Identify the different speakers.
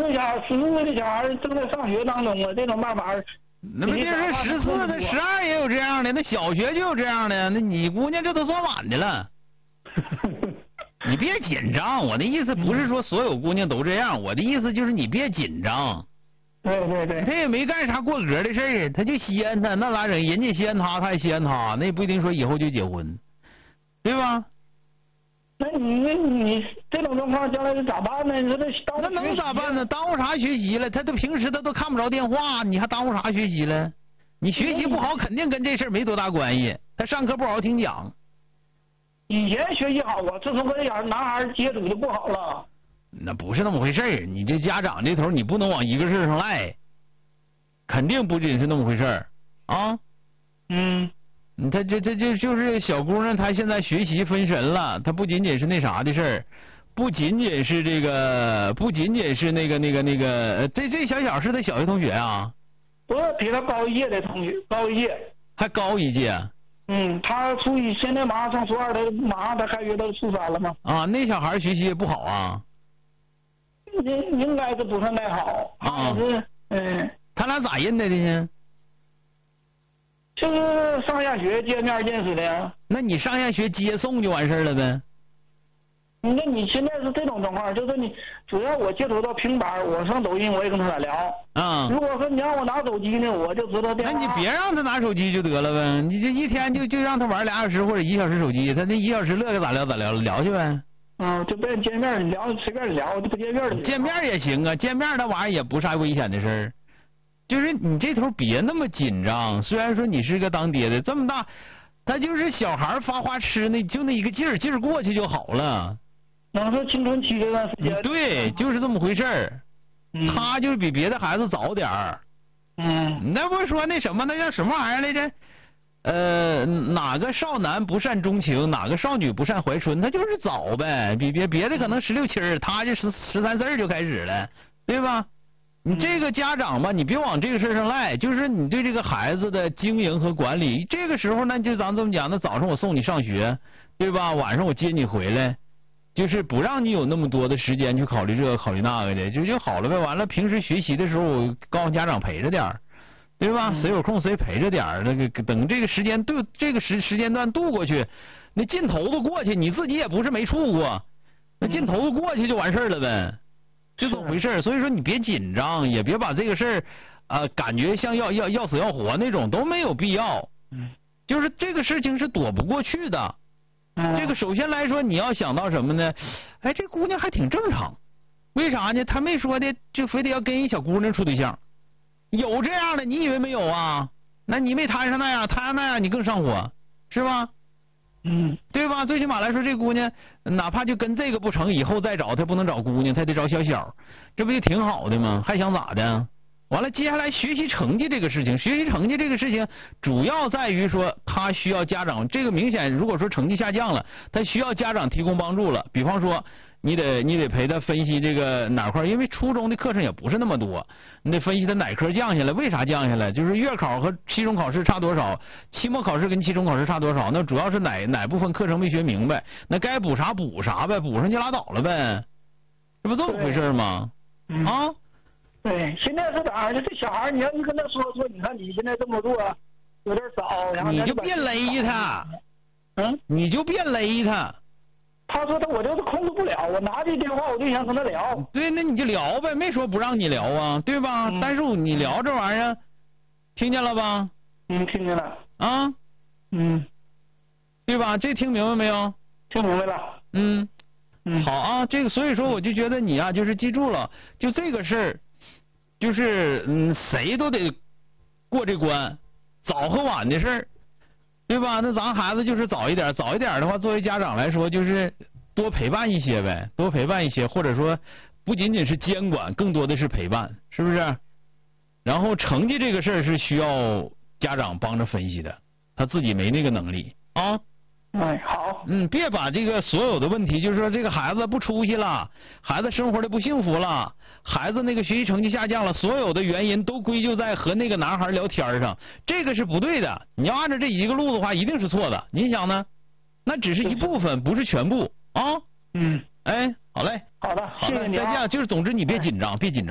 Speaker 1: 14岁的小孩正在上学当中啊，这种办法。
Speaker 2: 那么别说14，那12也有这样的，那小学就有这样的，那你姑娘这都算晚的了。你别紧张，我的意思不是说所有姑娘都这样，我的意思就是你别紧张。
Speaker 1: 对，
Speaker 2: 他也没干啥过格的事儿，他就稀罕他，那咋整？人家稀罕他，他也稀罕他，那也不一定说以后就结婚，对吧？
Speaker 1: 那你这种状况将来咋办呢？你说这
Speaker 2: 那能咋办呢？耽误啥学习了？他平时他都看不着电话，你还耽误啥学习了？你学习不好，肯定跟这事儿没多大关系。他上课不好好听讲。
Speaker 1: 以前学习好啊，自从跟这男孩接触就不好了。
Speaker 2: 那不是那么回事儿，你这家长这头你不能往一个事上赖，肯定不仅是那么回事儿啊。他就是小姑娘，她现在学习分神了，她不仅仅是那啥的事儿，不仅仅是那个，这小是他小学同学啊？
Speaker 1: 不是，比他高一届的同学，高一届。还
Speaker 2: 高一届？
Speaker 1: 他现在马上上初2的，马上他开学到初3了嘛。
Speaker 2: 啊，那小孩学习也不好啊？
Speaker 1: 应该是不算太好。
Speaker 2: 啊。
Speaker 1: 是
Speaker 2: 他俩咋认得的呢？
Speaker 1: 就是上下学见面认识的呀。
Speaker 2: 那你上下学接送就完事了呗？
Speaker 1: 那你现在是这种状况，就是你主要我接触到平板，我上抖音我也跟他俩聊。如果说你让我拿手机呢，我就知道电话。
Speaker 2: 那你别让他拿手机就得了呗，你这一天就让他玩2小时或者1小时手机，他那1小时乐个咋聊去呗。
Speaker 1: 就别见面聊，随便聊，就不见面了。
Speaker 2: 见面也行啊，见面那玩意儿也不啥危险的事儿。就是你这头别那么紧张，虽然说你是个当爹的，这么大，他就是小孩发花痴就那一个劲儿过去就好了。
Speaker 1: 能说青春期这段时间？对，
Speaker 2: 就是这么回事儿。他就比别的孩子早点儿。那不是说那什么，那叫什么玩意儿来着？哪个少男不善钟情，哪个少女不善怀春，他就是早呗。比别的可能16、17，他就13、14就开始了，对吧？你这个家长吧，你别往这个事上赖，就是你对这个孩子的经营和管理，这个时候呢，就咱这么讲，那早上我送你上学，对吧？晚上我接你回来，就是不让你有那么多的时间去考虑这个考虑那个的，就好了呗。完了，平时学习的时候，我告诉家长陪着点儿，对吧？谁有空谁陪着点儿，那个等这个时间这个时间段度过去，那劲头子过去，你自己也不是没处过，那劲头子过去就完事儿了呗。就这么回事，所以说你别紧张，也别把这个事儿，感觉像要死要活那种，都没有必要。就是这个事情是躲不过去的。这个首先来说，你要想到什么呢？哎，这姑娘还挺正常，为啥呢？他没说的就非得要跟一小姑娘处对象，有这样的，你以为没有啊？那你没摊上那样，摊上那样你更上火，是吧？对吧？最起码来说，这姑娘哪怕就跟这个不成，以后再找她不能找姑娘，她得找小，这不就挺好的吗？还想咋的？完了，接下来学习成绩这个事情，主要在于说她需要家长，这个明显如果说成绩下降了，她需要家长提供帮助了。比方说，你得陪她分析这个哪块，因为初中的课程也不是那么多，你得分析她哪科降下来，为啥降下来？就是月考和期中考试差多少，期末考试跟期中考试差多少？那主要是哪部分课程没学明白？那该补啥补啥呗，补上就拉倒了呗，这不这么回事吗？
Speaker 1: 对，现在是咋的？这小孩，你要是跟他说，你看你现在这么做有点早，然后
Speaker 2: 你就别勒他，你就别勒他。
Speaker 1: 他说我就是控制不了，我拿这电话我就想跟他聊。
Speaker 2: 对，那你就聊呗，没说不让你聊啊，对吧？但是你聊这玩意儿，听见了吧？
Speaker 1: 听见了。
Speaker 2: 对吧？这听明白没有？
Speaker 1: 听明白了。
Speaker 2: 好啊，这个所以说我就觉得你啊，就是记住了，就这个事儿。就是谁都得过这关，早和晚的事儿，对吧？那咱孩子就是早一点的话，作为家长来说，就是多陪伴一些呗，多陪伴一些，或者说不仅仅是监管，更多的是陪伴，是不是？然后成绩这个事儿是需要家长帮着分析的，他自己没那个能力啊。
Speaker 1: 好。
Speaker 2: 别把这个所有的问题，就是说这个孩子不出息了，孩子生活的不幸福了，孩子那个学习成绩下降了，所有的原因都归咎在和那个男孩聊天上，这个是不对的。你要按照这一个路子的话，一定是错的。你想呢？那只是一部分，不是全部啊。好嘞。
Speaker 1: 好的，谢谢你啊。
Speaker 2: 再见。就是总之你别紧张，别紧张。